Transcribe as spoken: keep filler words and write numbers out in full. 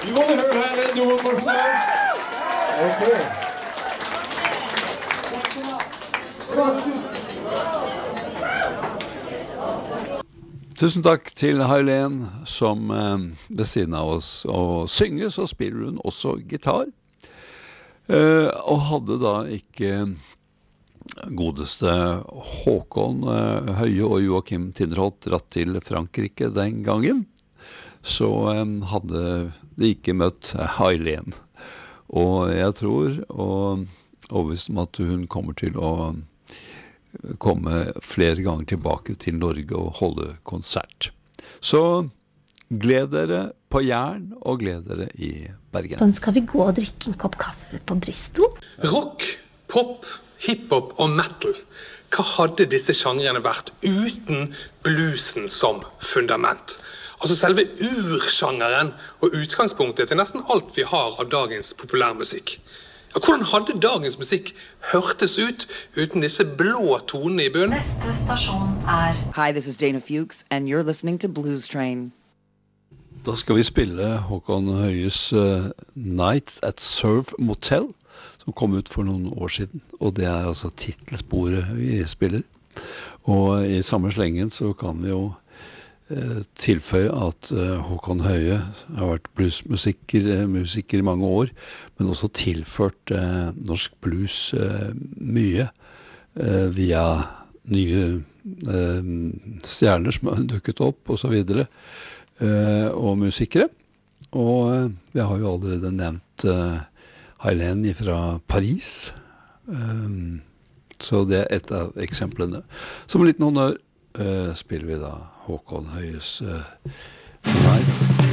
You want to hear Helen do one more song? Okay. Tusen takk til Helen som eh, ved siden av oss og synger, så spiller hun også gitar. Eh, og hadde da ikke godeste Håkon eh, Høie og Joachim Tinderholt dratt til Frankrike den gangen, så eh, hadde de ikke møtt Helen. Og jeg tror, og overbevist om at hun kommer til å komme flere ganger tilbake til Norge og holde konsert. Så gled dere på Jern og gled dere i Bergen. Da skal vi gå og drikke en kopp kaffe på Bristol. Rock, pop, hiphop og metal. Hva hadde disse genrene vært uten bluesen som fundament? Altså selve ursjangeren og utgangspunktet til nesten alt vi har av dagens populærmusikk. Ja, hvordan hadde dagens musikk hørtes ut uten disse blå tonene i bunnen? Neste stasjon er... Hi, this is Dana Fuchs, and you're listening to Blues Train. Da skal vi spille Håkon Høies uh, Night at Surf Motel, som kom ut for noen år siden. Og det er altså titelsporet vi spiller. Og i samme slengen så kan vi jo uh, tilføye at uh, Håkon Høie har vært bluesmusiker uh, musiker i mange år, men også tilført uh, norsk blues uh, mye uh, via nye uh, stjerner som har dukket opp og så videre. Uh, og musikere. Og uh, vi har jo allerede nevnt uh, Helen fra Paris. Um, så det er et av eksemplene. Som en liten honnør uh, spiller vi da Håkon Høies uh, Night